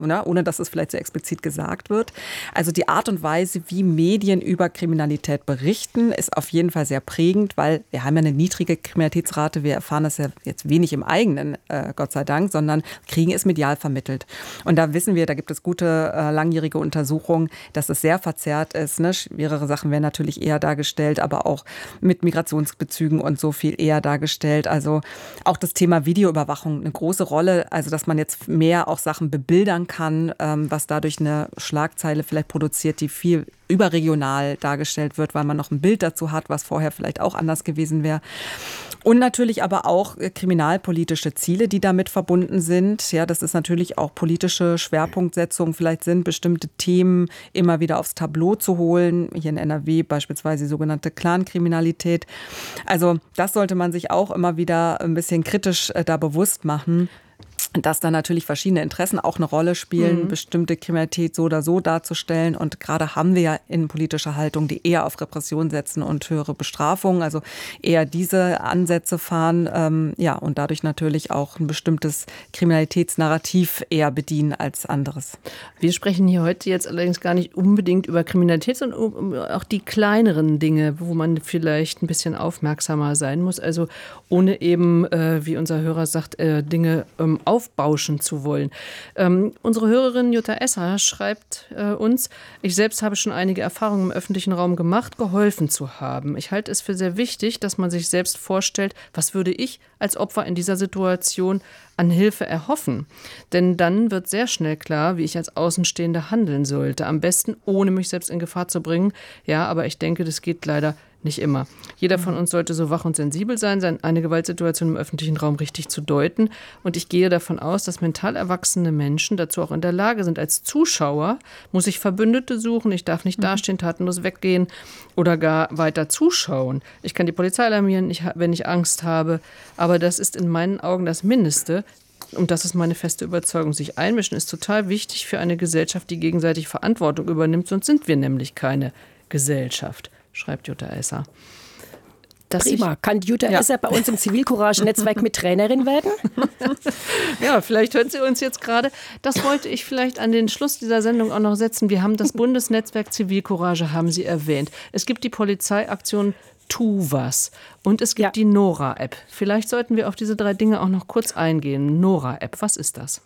ne, ohne dass es vielleicht so explizit gesagt wird. Also die Art und Weise, wie Medien über Kriminalität berichten, ist auf jeden Fall sehr prägend, weil wir haben ja eine niedrige Kriminalitätsrate. Wir erfahren das ja jetzt wenig im eigenen, Gott sei Dank, sondern kriegen es medial vermittelt. Und da wissen wir, da gibt es gute langjährige Untersuchungen, dass es sehr verzerrt ist. Ne? Schwerere Sachen werden natürlich eher dargestellt, aber auch mit Migrationsbezügen und so viel eher dargestellt. Also auch das Thema Videoüberwachung eine große Rolle. Also dass man jetzt mehr auch Sachen bebildern kann, was dadurch eine Schlagzeile vielleicht produziert, die viel überregional dargestellt wird, weil man noch ein Bild dazu hat, was vorher vielleicht auch anders gewesen wäre. Und natürlich aber auch kriminalpolitische Ziele, die damit verbunden sind. Ja, das ist natürlich auch politische Schwerpunktsetzung. Vielleicht sind bestimmte Themen immer wieder aufs Tableau zu holen. Hier in NRW beispielsweise die sogenannte Clankriminalität. Also das sollte man sich auch immer wieder ein bisschen kritisch da bewusst machen, dass da natürlich verschiedene Interessen auch eine Rolle spielen, bestimmte Kriminalität so oder so darzustellen. Und gerade haben wir ja innenpolitische Haltung, die eher auf Repression setzen und höhere Bestrafungen, also eher diese Ansätze fahren, ja, und dadurch natürlich auch ein bestimmtes Kriminalitätsnarrativ eher bedienen als anderes. Wir sprechen hier heute jetzt allerdings gar nicht unbedingt über Kriminalität, sondern auch die kleineren Dinge, wo man vielleicht ein bisschen aufmerksamer sein muss. Also ohne eben, wie unser Hörer sagt, Dinge aufbauschen zu wollen. Unsere Hörerin Jutta Esser schreibt uns: Ich selbst habe schon einige Erfahrungen im öffentlichen Raum gemacht, geholfen zu haben. Ich halte es für sehr wichtig, dass man sich selbst vorstellt, was würde ich als Opfer in dieser Situation an Hilfe erhoffen. Denn dann wird sehr schnell klar, wie ich als Außenstehende handeln sollte. Am besten, ohne mich selbst in Gefahr zu bringen. Ja, aber ich denke, das geht leider nicht immer. Jeder von uns sollte so wach und sensibel sein, eine Gewaltsituation im öffentlichen Raum richtig zu deuten. Und ich gehe davon aus, dass mental erwachsene Menschen dazu auch in der Lage sind. Als Zuschauer muss ich Verbündete suchen, ich darf nicht dastehen, tatenlos weggehen oder gar weiter zuschauen. Ich kann die Polizei alarmieren, wenn ich Angst habe. Aber das ist in meinen Augen das Mindeste. Und das ist meine feste Überzeugung. Sich einmischen ist total wichtig für eine Gesellschaft, die gegenseitig Verantwortung übernimmt. Sonst sind wir nämlich keine Gesellschaft, schreibt Jutta Esser. Prima. Kann Jutta Esser bei uns im Zivilcourage-Netzwerk mit Trainerin werden? Ja, vielleicht hört sie uns jetzt gerade. Das wollte ich vielleicht an den Schluss dieser Sendung auch noch setzen. Wir haben das Bundesnetzwerk Zivilcourage, haben Sie erwähnt. Es gibt die Polizeiaktion Tu was und es gibt die Nora-App. Vielleicht sollten wir auf diese 3 Dinge auch noch kurz eingehen. Nora-App, was ist das?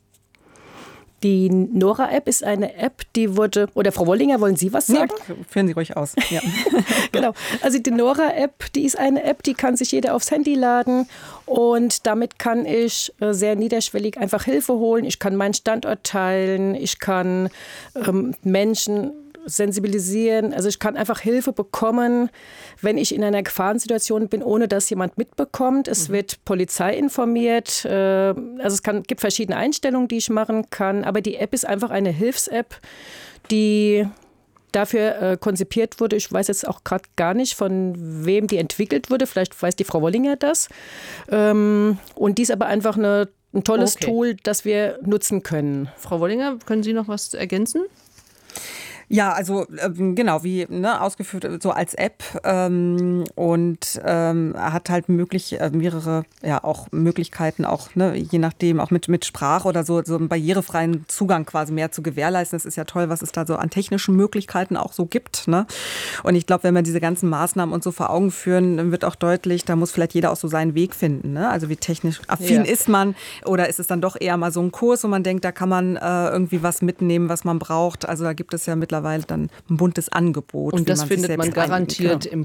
Die Nora-App ist eine App, die wurde, oder Frau Wollinger, wollen Sie was sagen? Ja, führen Sie ruhig aus. Ja. Genau, also die Nora-App, die ist eine App, die kann sich jeder aufs Handy laden und damit kann ich sehr niederschwellig einfach Hilfe holen. Ich kann meinen Standort teilen, ich kann Menschen sensibilisieren. Also ich kann einfach Hilfe bekommen, wenn ich in einer Gefahrensituation bin, ohne dass jemand mitbekommt. Es wird Polizei informiert. Also es gibt verschiedene Einstellungen, die ich machen kann. Aber die App ist einfach eine Hilfs-App, die dafür konzipiert wurde. Ich weiß jetzt auch gerade gar nicht, von wem die entwickelt wurde. Vielleicht weiß die Frau Wollinger das. Und die ist aber einfach ein tolles Tool, das wir nutzen können. Frau Wollinger, können Sie noch was ergänzen? Ja, also genau, wie ausgeführt, so als App und hat halt mehrere auch Möglichkeiten, auch je nachdem, auch mit Sprache oder so einen barrierefreien Zugang quasi mehr zu gewährleisten. Das ist ja toll, was es da so an technischen Möglichkeiten auch so gibt. Ne? Und ich glaube, wenn wir diese ganzen Maßnahmen uns so vor Augen führen, dann wird auch deutlich, da muss vielleicht jeder auch so seinen Weg finden. Ne? Also wie technisch affin ist man, oder ist es dann doch eher mal so ein Kurs, wo man denkt, da kann man irgendwie was mitnehmen, was man braucht. Also da gibt es ja mittlerweile dann ein buntes Angebot. Und das findet man garantiert im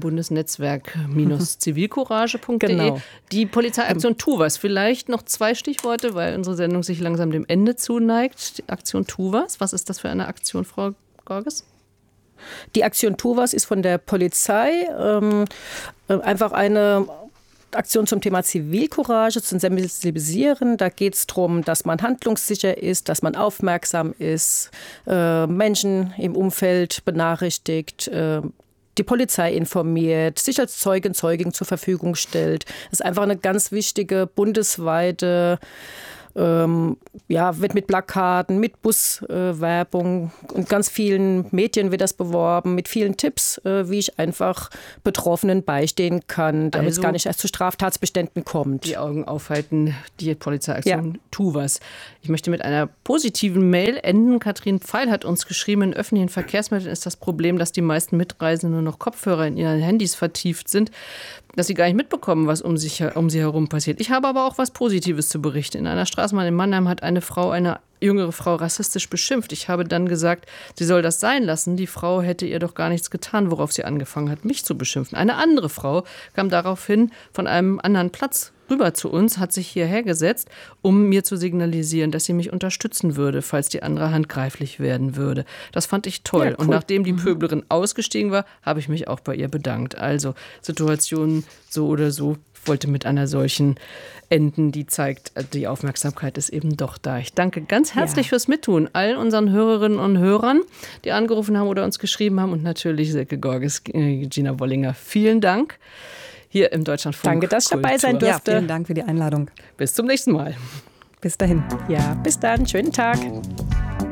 Bundesnetzwerk-zivilcourage.de. Genau. Die Polizeiaktion Tu was. Vielleicht noch 2 Stichworte, weil unsere Sendung sich langsam dem Ende zuneigt. Die Aktion Tu was. Was ist das für eine Aktion, Frau Gorges? Die Aktion Tu was ist von der Polizei einfach eine Aktion zum Thema Zivilcourage, zum Sensibilisieren. Da geht es darum, dass man handlungssicher ist, dass man aufmerksam ist, Menschen im Umfeld benachrichtigt, die Polizei informiert, sich als Zeugin zur Verfügung stellt. Das ist einfach eine ganz wichtige bundesweite wird mit Plakaten, mit Buswerbung und ganz vielen Medien wird das beworben, mit vielen Tipps, wie ich einfach Betroffenen beistehen kann, damit es gar nicht erst zu Straftatsbeständen kommt. Die Augen aufhalten, die Polizeiaktion, tu was. Ich möchte mit einer positiven Mail enden. Katrin Pfeil hat uns geschrieben, in öffentlichen Verkehrsmitteln ist das Problem, dass die meisten Mitreisenden nur noch Kopfhörer in ihren Handys vertieft sind, dass sie gar nicht mitbekommen, was um sie herum passiert. Ich habe aber auch was Positives zu berichten. In einer Straßenbahn in Mannheim hat eine jüngere Frau rassistisch beschimpft. Ich habe dann gesagt, sie soll das sein lassen. Die Frau hätte ihr doch gar nichts getan, worauf sie angefangen hat, mich zu beschimpfen. Eine andere Frau kam daraufhin von einem anderen Platz rüber zu uns, hat sich hierher gesetzt, um mir zu signalisieren, dass sie mich unterstützen würde, falls die andere handgreiflich werden würde. Das fand ich toll. Ja, cool. Und nachdem die Pöblerin ausgestiegen war, habe ich mich auch bei ihr bedankt. Also Situationen so oder so, wollte mit einer solchen enden, die zeigt, die Aufmerksamkeit ist eben doch da. Ich danke ganz herzlich fürs Mittun allen unseren Hörerinnen und Hörern, die angerufen haben oder uns geschrieben haben und natürlich Silke Gorges, Gina Wollinger. Vielen Dank. Hier im Deutschlandfunk. Danke, dass ich dabei sein durfte. Ja, vielen Dank für die Einladung. Bis zum nächsten Mal. Bis dahin. Ja, bis dann. Schönen Tag.